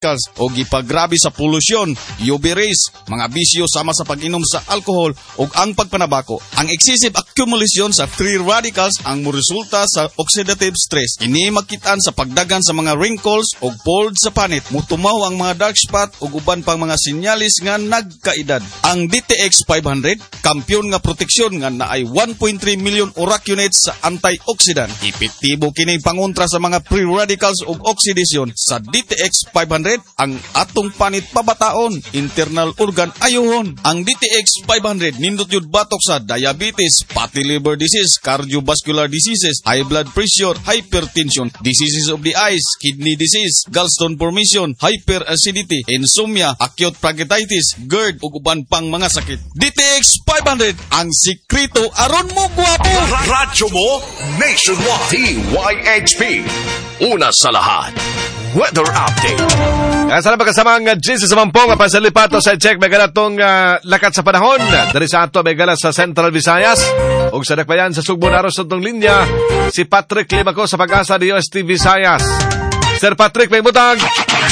o gipagrabe sa polusyon, UV rays, mga bisyo sama sa pag-inom sa alcohol o ang pagpanabako. Ang excessive accumulation sa free radicals ang moresulta sa oxidative stress. Ini makitaan sa pagdagan sa mga wrinkles o fold sa panit. Mutumaw ang mga dark spot o uban pang mga sinyalis nga nagkaedad. Ang DTX 500, kampyon nga proteksyon nga naay 1.3 million ORAC units sa antioxidant. Epektibo kini pangontra sa mga free radicals o oxidation. Sa DTX 500, ang atong panit pabataon, internal organ ayuhon. Ang DTX 500 nindot yun batok sa diabetes, fatty liver disease, cardiovascular diseases, high blood pressure, hypertension, diseases of the eyes, kidney disease, gallstone formation, hyperacidity, insomnia, acute pancreatitis, GERD ug uban pang mga sakit. DTX 500 ang sikreto aron mo gwapo. Radyo mo nationwide. DYHP. Una sa lahat. Weather update. Salamat kasama ang Jesus sa Mampong para sa lipato sa check may ganatong lakat sa panahon. Dari sa ato may galas sa Central Visayas ug sa dakbayan sa Sugbo naros sa tong linya si Patrick Limako sa Pag-asa di UST Visayas. Sir Patrick, may butag.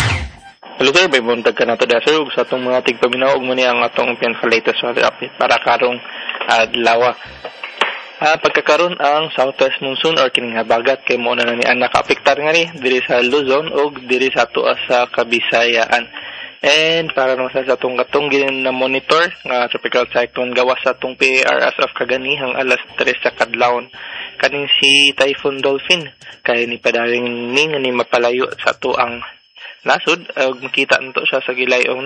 Hello sir, may buntag ka na to da sir. Sa itong mga tigpaminaog mo niya ang atong pinaka-latest weather update para karong adlaw. Pagkakaroon ang southwest monsoon or kining habagat kay mo na ni ang nakaapektar nga ni diri sa Luzon o diri sa tuwa sa Kabisayaan. And para naman sa atong katong ginin na monitor nga tropical cyclone gawas sa atong PAR as of kagani hang alas 3 sa kadlawon. Kaning si Typhoon Dolphin kay ni padaring ni nga ni mapalayo sa tuang nasud makita nito siya sa gilay og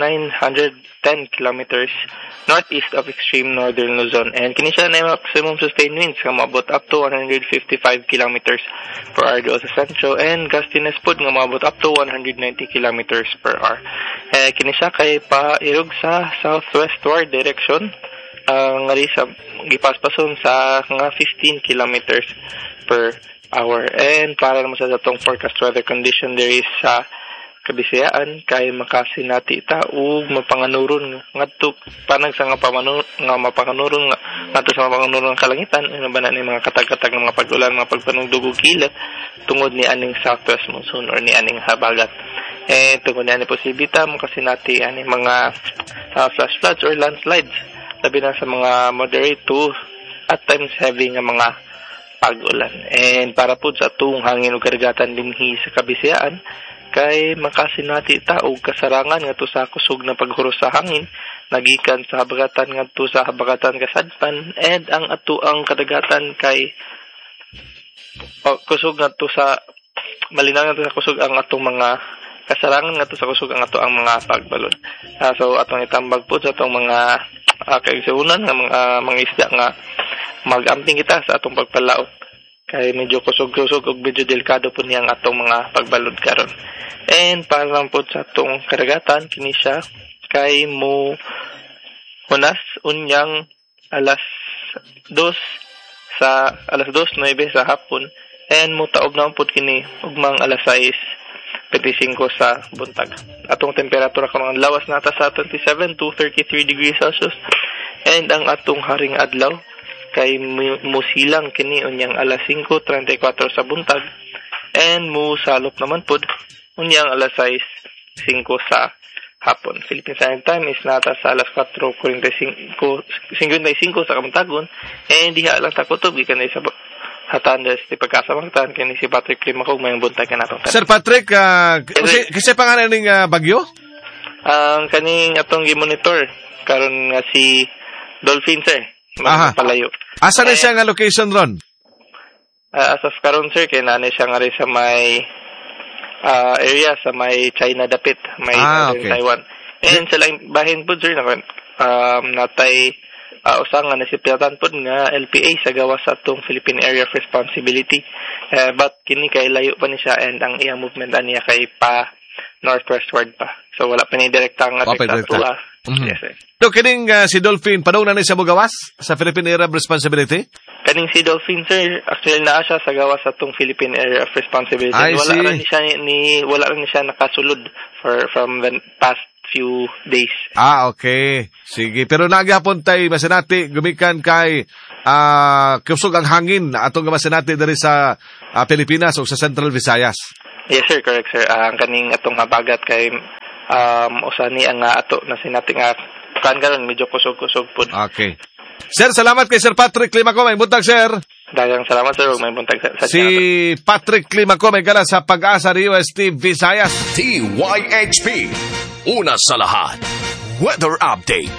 910 kilometers northeast of extreme northern Luzon, and kini siya na maximum sustained winds nga maabot up to 155 kilometers per hour do sa sentro, and gustiness pod nga maabot up to 190 kilometers per hour. Kini siya kay pairog sa southwestward direction nga sa gipaspason sa nga 15 kilometers per hour. And para naman sa atong forecast weather condition there is sa Kabisayaan kay makasinati ta ug mapanganuron ngadto panag sa nga mapanganuron ngadto sa mapanganuron kalangitan ano ba na ni mga katag-katag ng mga pag-ulan mga pagpanugdug og kilat tungod ni aning southwest monsoon or ni aning habagat. Tungod ni aning posibilidad makasinati ani mga flash floods or landslides labi na sa mga moderate to at times heavy nga mga pag-ulan. And para pud sa atong hangin ug karagatan dinhi sa Kabisayaan kay makasinati ta og kasarangan ngadto sa kusog na paghuros sa hangin nagikan sa habagatan ngadto sa habagatan kasadpan, and ang ato ang kadagatan kay kusog ngadto sa malinaw ngadto sa kusog ang atong mga kasarangan ngadto sa kusog ang ato ang mga pagbalon. So atong itambag po sa atong mga kaigsuonan nga mga isda nga mag-amping kita sa atong pagpalaot kay medyo kusog-kusog ug medyo delikado po niyang atong mga pagbalod karon. And para lang po sa atong karagatan kini siya kay mo hunas unyang alas 2:09 sa hapon, and mo taob na po kini ugmang alas 6:25 sa buntag. Atong temperatura karon lawas nata sa 27 to 33 degrees Celsius, and ang atong haring adlaw kay musilang kini unyang alas 5:34 sa buntag, and musalop naman pod unyang alas 6:05 sa hapon. Philippine Standard Time is nata sa alas 4:55 sa kamuntagon, and diha lang ta kutob gikan sa hatan sa pagkasamangtan kini si Patrick Limako mayang buntag kanato. Sir Patrick, kasi pangalan ning bagyo? Ang kaning atong gi-monitor karon nga si Dolphin sir. Palayo. Asa na siya nga location ron? As of karon sir kay nanay siya nga rin sa may area sa may China dapit, may okay. Taiwan. And sa lang bahin po sir natay usangan na si Pilatan po nga LPA sa gawas sa atong Philippine Area of Responsibility. But kini kay layo pa ni siya, and ang iyang movement niya kay pa northwestward pa. So wala pa ni direktang apektado. Yes sir. So kining si Dolphin padung na ni siya mogawas sa Philippine Area of Responsibility? Kaning si Dolphin sir actually naa siya sa gawas sa atong Philippine Area of Responsibility. Wala rin siya nakasulod from the past few days. Okay. Sige. Pero nagapon tay masinati gumikan kay kusog ang hangin atong masinati diri sa Pilipinas o sa Central Visayas. Yes sir, correct sir. Ang kaning atong habagat kay usani ang ato na sinating kan karon medyo kusog-kusog pud. Okay. Sir, salamat kay Sir Patrick Climaco. May buntag, sir. Daghang salamat sir, ug may buntag sa Si Patrick Climaco may gala sa Pag-asa UST Visayas. DYHP. Una sa lahat. Weather update.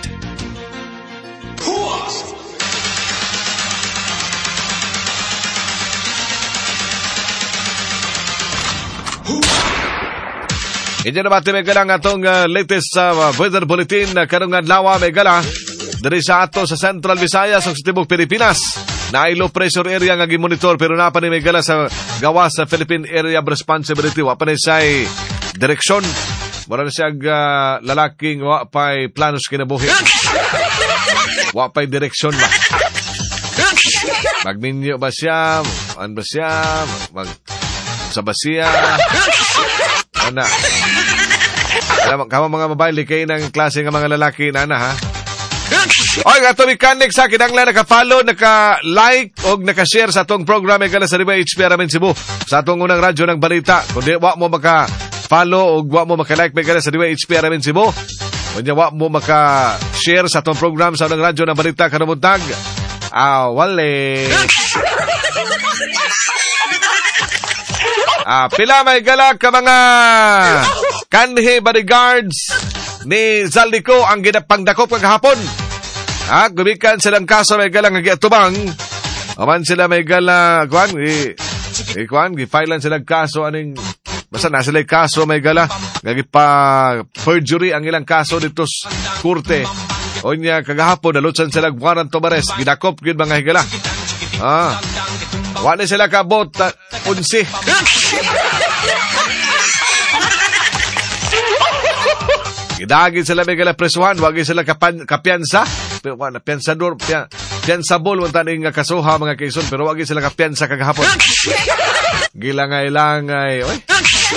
Inyo na bati may gala nga itong latest weather bulletin na karong adlaw may gala diri sa ato sa Central Visayas ug sa tibuok Pilipinas. Na low pressure area nga gimonitor pero napa ni may gala sa gawas sa Philippine Area of Responsibility. Wa pa ni say direksyon. Mura na siya lalaking wa pa'y planos kinabuhi. Wa pa'y direksyon ba? Magminyo ba siya? An ba siya? Sa ba siya? Ana. Kamo mga babae, likay ng klase ng mga lalaki na ha? Oy, ato mechanic sa kinanglan naka-follow, naka-like o naka-share sa atong program ay kala sa Riba HP Aramin Cebu. Sa atong unang radyo ng balita. Kung di, wa mo maka-follow o wa mo maka-like may kala sa Riba HP Aramin Cebu. Kung di, wa mo maka-share sa atong program sa unang radyo ng balita kanamuntag. Wale. Pila may galak ka mga kanhi bodyguards ni Zaldico ang ginapangdakop kagahapon. Gumikan silang kaso may galang nagiatubang. Aman sila may gala, gifailan silang kaso aning basta na sila kaso may gala. Nagipa perjury ang ilang kaso dito sa kurte. O niya kagahapon nalutsan silang warrant of arrest. Gidakop yun mga higala. Wala sila kabot 11. Gidagin sila may gala presuhan, wagi sila kapiansa. Pero wala piansador, piansabol wala taning kasuha mga kaison, pero wagi sila kapiansa kagahapon. Gilangay-langay. Oy.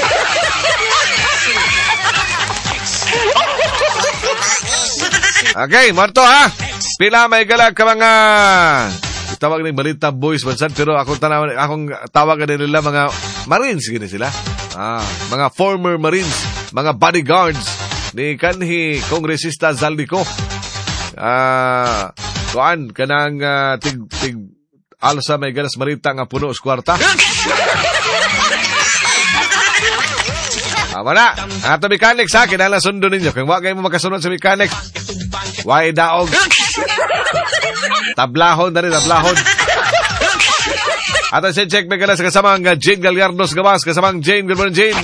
Okay, Marto ha. Pila may gala ka mga tawag ng balita boys bansan pero akong tawag nila mga Marines gini sila. Mga former Marines, mga bodyguards ni kanhi Kongresista Zaldico. Kuan kanang tig alsa may ganas marita nga puno sa kwarta. Wala. Ato mechanic sa akin, ala sundo ninyo. Kung wag kayo mo makasunod sa mechanic, why daog? Tablahon na rin, tablahon. Ato si check may ganas kasamang Jane Gallardos Gawas. Kasamang Jane, good morning Jane.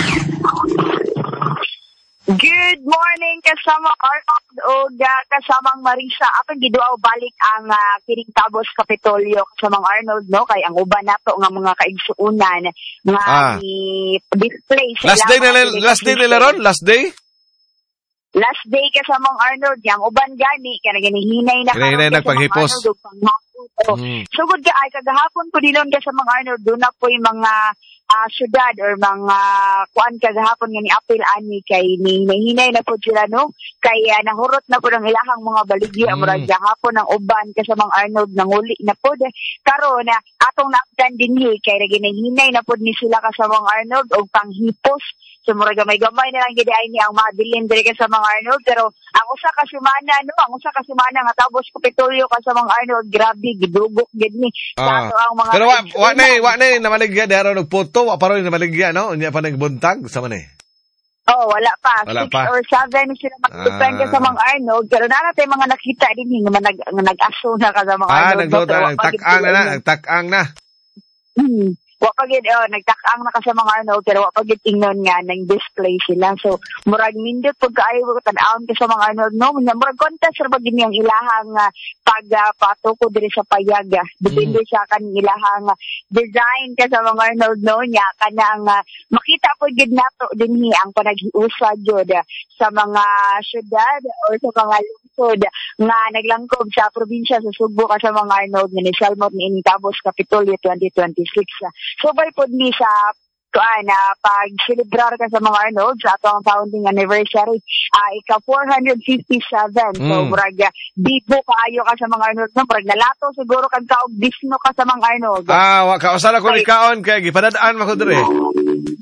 Good morning kasama Arnold o kasamang Marisa. Akong giduaw balik ang kining Tabos Kapitolyo kasamang Arnold no kay ang uban nato nga mga kaigsuunan nga display sila. Last day nila ron? Last day? Last day kasamang Arnold yang uban gani kana ginihinay na nagpanghipos. Sugod ka ay kagahapon ko dilon kasamang Arnold do na po yung mga syudad or mga kuan kagahapon nga ni apil ani kay ni hinay na po sila no kay nahurot na po ng ilahang mga baligya murag gahapon ang uban kasamang Arnold nanguli na po karon na atong napdan dinhi kay ginahinay na po ni sila kasamang Arnold og panghipos so murag may gamay na lang gid ay ni ang mabilin diri kasamang Arnold pero ang usa ka semana nga Tabos Kapitolyo kasamang Arnold grabe gidugok gid ni dato ang mga pero wa na namaligya daro nagpoto wa pa rin namaligya no unya pa nagbuntag sa man wala pa. 6 or 7 sila magdepende sa mga Arnold. Pero naratay mga nakita din nga nag-aso na ka sa mga Arnold. Nagtak-ang na. Wapagid, nagtak-ang na ka sa mga Arnold, pero wapagid tingnon nga, nang-display sila. So, murag mindot pag kaayo ko tan-aon ka sa mga Arnold, no? Murag contest, murag din yung ilahang pagpatuko diri sa payaga. Depende siya kan ilahang design ka sa mga Arnold, no? Nya, kanang makita po gid nato din ang panaghiusa jud sa mga syudad or sa mga lungsod nga naglangkob sa probinsya sa Subo ka sa mga Arnold nga ni Salmot ni Tabos Kapitolyo 2026. Subay po ni sa pag-celebrar ka sa mga Arnold sa atong founding anniversary. Ika 457. So, murag bibo kaayo ka sa mga Arnold. Murag nalato siguro kag kaog disno ka sa mga Arnold. Kausala ko ni kaon kay gipadadaan mo ko dire.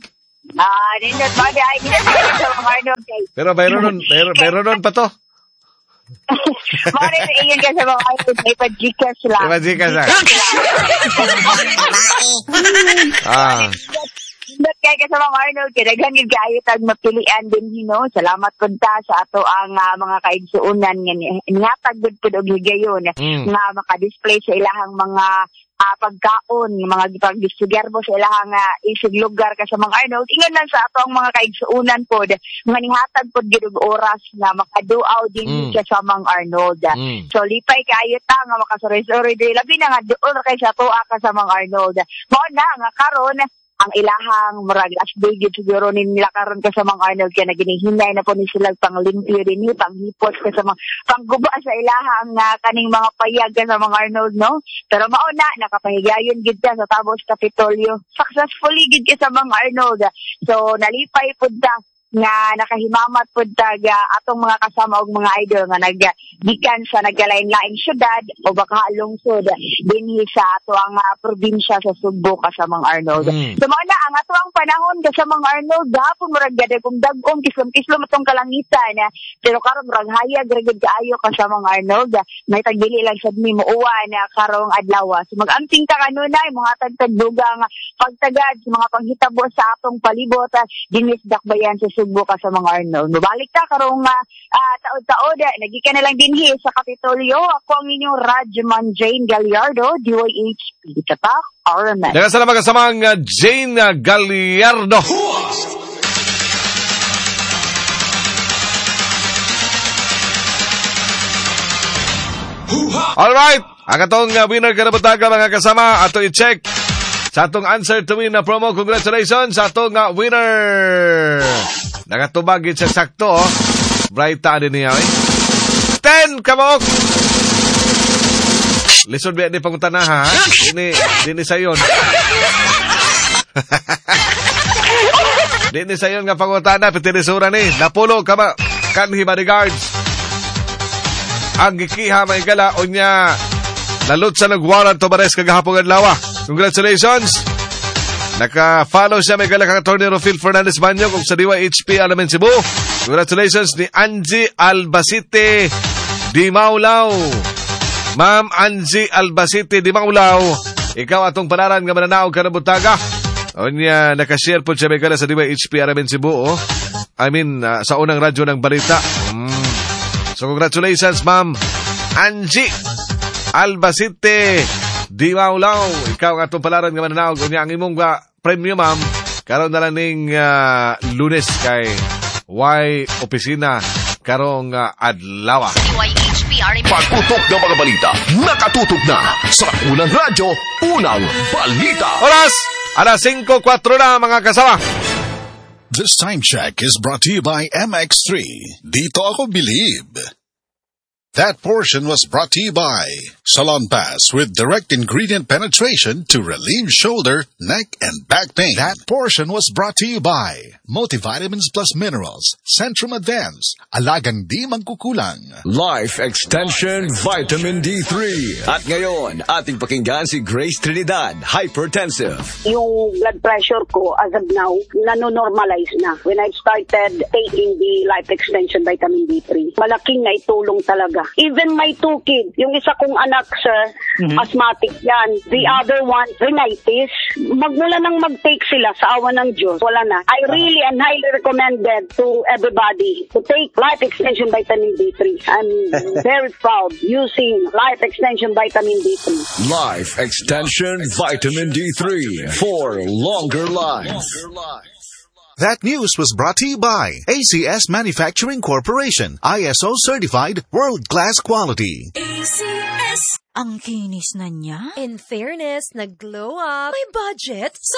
Nindot ba di ay ginagawa sa mga Arnold kay. Pero mayroon nun pa to. Mga rin iyon ka sa mga Arnold may pa-Gcash lang. May pa-Gcash lang. Nindot kay ka sa mga Arnold kay daghangin kaayo tag mapilian din Salamat pud ta sa ato ang mga kaigsuonan nga nihatag gud pud og higayon nga maka-display sa ilahang mga pagkaon, mga pag-distribuyar sa ilahang isig lugar ka sa mga Arnold. Ingon lang sa ato ang mga kaigsuonan pod nga nihatag pod gid og oras na makaduaw din siya sa mga Arnold. So lipay kaayo ta nga makasuri-suri dili labi na nga duol kay sa tuwa ka sa mga Arnold. Mao na nga karon ang ilahang murag last day gid siguro nila karon ka sa mga Arnold kaya naginihinay na po ni sila panglimpyo din panghipot ka sa mga pangguba sa ilahang kaning mga payag ka sa mga Arnold pero mao na nakapahigayon gid ka sa Tabos Kapitolyo successfully gid ka sa mga Arnold so nalipay pud ta nga nakahimamat pud tag atong mga kasama og mga idol nga naggikan sa nagalain-laing syudad o baka lungsod dinhi sa ato ang probinsya sa Subo ka sa mga Arnold. So mao na ang ato ang panahon ka sa mga Arnold gahapon murag gade kung dag-ong kislom-kislom atong kalangitan pero karon murag hayag ra gid kaayo ka sa mga Arnold may tagdili lang sad mi muuwa na karong adlaw. So mag-amping ka kanunay mohatag tag dugang pagtagad sa mga panghitabo sa atong palibot dinhi sa dakbayan sa Subo ka sa mga Arnold. Mabalik ka karong taod-taod nagikan na lang dinhi sa Kapitolyo. Ako ang inyong Radyoman Jane Gallardo, DYHP. Tatak, RMN. Nagasalamat ka sa mga Jane Gallardo. Alright, ang atong winner ka na butaga mga kasama, ato i-check sa atong answer to win na promo. Congratulations sa atong winner. Nakatubagin sa sakto, Bright din niya, 10 kamok! Lisod ba ni pangutan na, ha? Dini sayon. Dini sayon nga pangutan na, pitinisura ni. Napulo ka ba? Kanhi bodyguards. Ang gikiha may gala, o niya, lalot sa nagwaran to bares kagahapong adlaw. Congratulations! Naka-follow siya may galakang Atty. Phil Fernandez Banyo kung sa DYHP Alamen Cebu. Congratulations ni Angie Albacete Di Maulaw. Ma'am Angie Albacete Di Maulaw, ikaw atong panaran nga mananaog ka na butaga. O niya, nakashare po siya may gala sa DYHP Alamen Cebu. Sa unang radyo ng balita. So congratulations Ma'am Angie Albacete Di Maulaw, ikaw ang atong palaran nga mananaog. O niya, ang imong premium ma'am karon na lang ning Lunes kay opisina karong adlaw. Pagputok ng mga balita, nakatutok na sa Unang Radyo, Unang Balita. Oras, alas 5:04 na mga kasama. This time check is brought to you by MX3. Dito ako believe. That portion was brought to you by Salon Pass with direct ingredient penetration to relieve shoulder, neck, and back pain. That portion was brought to you by Multivitamins Plus Minerals, Centrum Advance, Alagang Di Magkukulang. Life Extension Vitamin D3. At ngayon, ating pakinggan si Grace Trinidad, hypertensive. Yung blood pressure ko as of now, nanonormalize na. When I started taking the Life Extension Vitamin D3, malaking naitulong talaga. Even my 2 kids, yung isa kong anak, sir, asthmatic yan. The other one, rhinitis. Magmula nang mag-take sila sa awa ng Diyos, wala na. I really and highly recommended to everybody to take Life Extension Vitamin D3. I'm very proud using Life Extension Vitamin D3. Life Extension Vitamin D3 for longer life. That news was brought to you by ACS Manufacturing Corporation, ISO certified world-class quality. ACS, ang kinis na niya. In fairness, nag-glow up. May budget sa